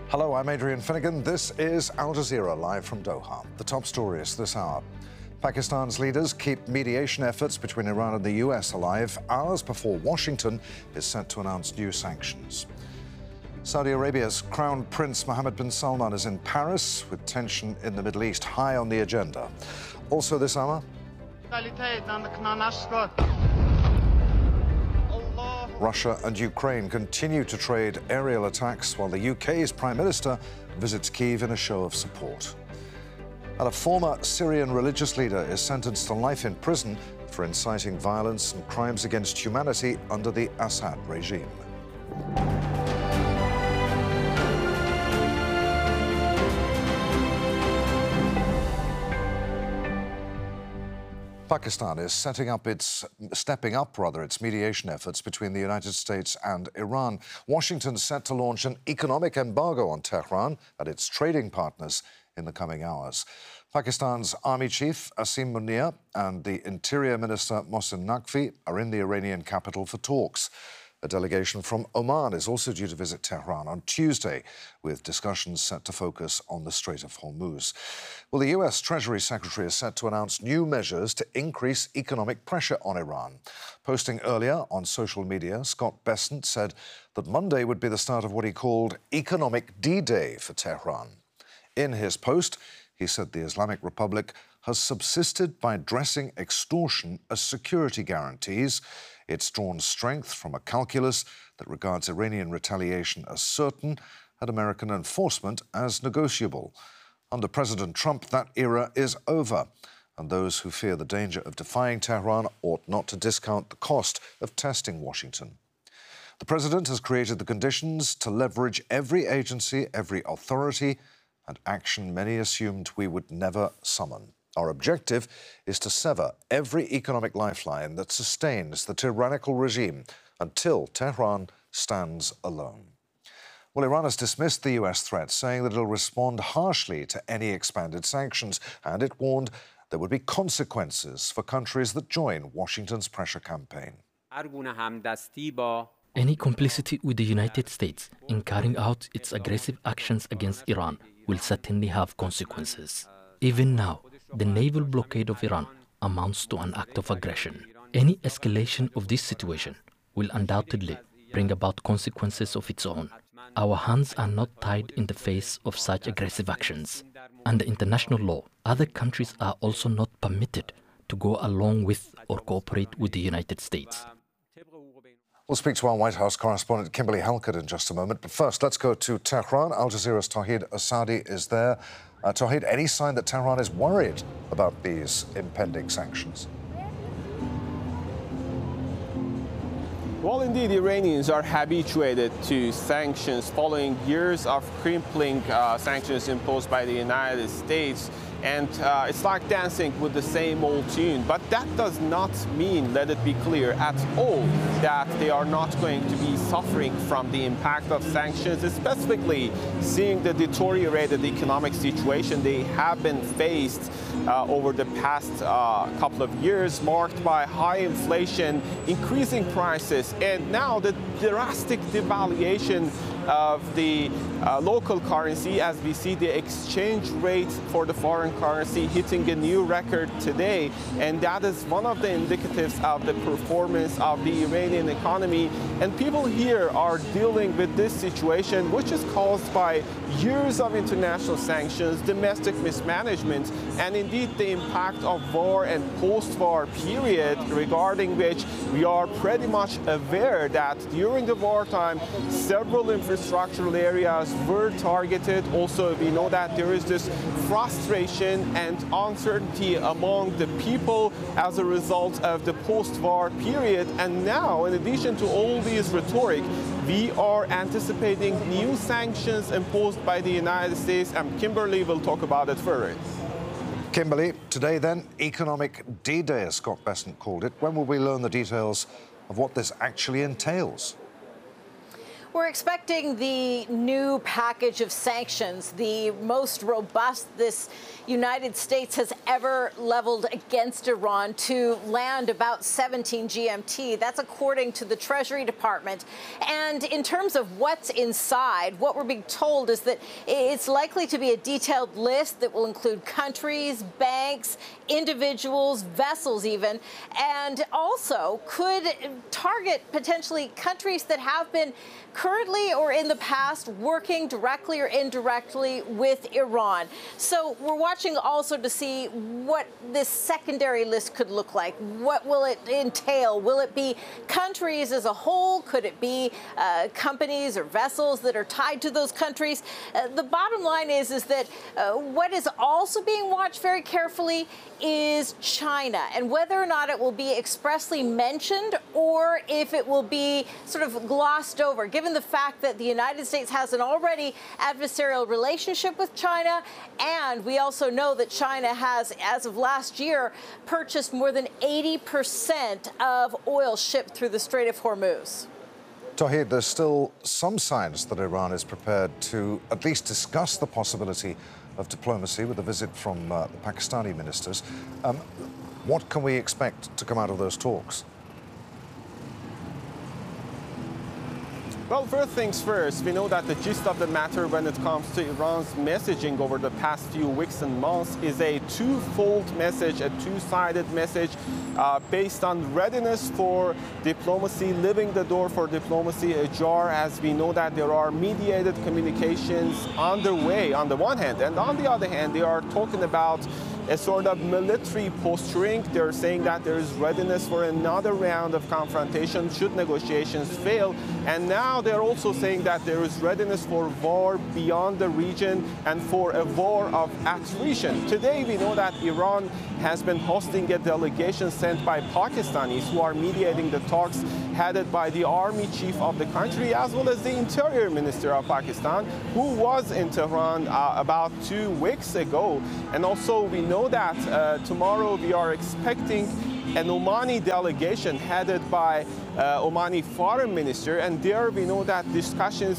Hello, I'm Adrian Finnegan. This is Al Jazeera live from Doha. The top stories this hour. Pakistan's leaders keep mediation efforts between Iran and the US alive hours before Washington is set to announce new sanctions. Saudi Arabia's Crown Prince Mohammed bin Salman is in Paris, with tension in the Middle East high on the agenda. Also this hour, Russia and Ukraine continue to trade aerial attacks while the UK's Prime Minister visits Kyiv in a show of support. And a former Syrian religious leader is sentenced to life in prison for inciting violence and crimes against humanity under the Assad regime. Pakistan is stepping up its mediation efforts between the United States and Iran. Washington's set to launch an economic embargo on Tehran and its trading partners in the coming hours. Pakistan's Army Chief Asim Munir and the Interior Minister Mohsin Naqvi are in the Iranian capital for talks. A delegation from Oman is also due to visit Tehran on Tuesday, with discussions set to focus on the Strait of Hormuz. Well, the US Treasury Secretary is set to announce new measures to increase economic pressure on Iran. Posting earlier on social media, Scott Bessent said that Monday would be the start of what he called economic D-Day for Tehran. In his post, he said the Islamic Republic has subsisted by dressing extortion as security guarantees. It's drawn strength from a calculus that regards Iranian retaliation as certain and American enforcement as negotiable. Under President Trump, that era is over, and those who fear the danger of defying Tehran ought not to discount the cost of testing Washington. The president has created the conditions to leverage every agency, every authority, and action many assumed we would never summon. Our objective is to sever every economic lifeline that sustains the tyrannical regime until Tehran stands alone. Well, Iran has dismissed the US threat, saying that it'll respond harshly to any expanded sanctions, and it warned there would be consequences for countries that join Washington's pressure campaign. Any complicity with the United States in carrying out its aggressive actions against Iran will certainly have consequences. Even now, the naval blockade of Iran amounts to an act of aggression. Any escalation of this situation will undoubtedly bring about consequences of its own. Our hands are not tied in the face of such aggressive actions. Under international law, other countries are also not permitted to go along with or cooperate with the United States. We'll speak to our White House correspondent Kimberly Halkett in just a moment. But first, let's go to Tehran. Al Jazeera's Tawhid Asadi is there. Tawhid, any sign that Tehran is worried about these impending sanctions? Well, indeed, Iranians are habituated to sanctions following years of crippling sanctions imposed by the United States. And it's like dancing with the same old tune. But that does not mean, let it be clear, at all that they are not going to be suffering from the impact of sanctions, specifically seeing the deteriorated economic situation they have been faced over the past couple of years, marked by high inflation, increasing prices, and now the drastic devaluation of the local currency, as we see the exchange rate for the foreign currency hitting a new record today. And that is one of the indicatives of the performance of the Iranian economy. And people here are dealing with this situation, which is caused by years of international sanctions, domestic mismanagement, and indeed the impact of war and post-war period, regarding which we are pretty much aware that during the wartime, several infrastructural areas were targeted. Also, we know that there is this frustration and uncertainty among the people as a result of the post-war period. And now, in addition to all these rhetoric, we are anticipating new sanctions imposed by the United States, and Kimberly will talk about it further. Kimberly, today then, economic D-Day, as Scott Bessent called it. When will we learn the details of what this actually entails? We're expecting the new package of sanctions, the most robust this United States has ever leveled against Iran, to land about 17 GMT. That's according to the Treasury Department. And in terms of what's inside, what we're being told is that it's likely to be a detailed list that will include countries, banks, individuals, vessels even, and also could target potentially countries that have been currently or in the past working directly or indirectly with Iran. So we're watching also to see what this secondary list could look like. What will it entail? Will it be countries as a whole? Could it be companies or vessels that are tied to those countries? The bottom line is that what is also being watched very carefully is China, and whether or not it will be expressly mentioned or if it will be sort of glossed over, given the fact that the United States has an already adversarial relationship with China, and we also know that China has, as of last year, purchased more than 80% of oil shipped through the Strait of Hormuz. Tauhid, there's still some signs that Iran is prepared to at least discuss the possibility of diplomacy with a visit from the Pakistani ministers. What can we expect to come out of those talks? Well, first things first, we know that the gist of the matter when it comes to Iran's messaging over the past few weeks and months is a twofold message, a two-sided message based on readiness for diplomacy, leaving the door for diplomacy ajar, as we know that there are mediated communications underway on the one hand, and on the other hand, they are talking about a sort of military posturing. They're saying that there is readiness for another round of confrontation should negotiations fail. And now they're also saying that there is readiness for war beyond the region and for a war of attrition. Today, we know that Iran has been hosting a delegation sent by Pakistanis who are mediating the talks, headed by the army chief of the country, as well as the interior minister of Pakistan, who was in Tehran about 2 weeks ago. And also, we know that tomorrow we are expecting an Omani delegation headed by Omani foreign minister, and there we know that discussions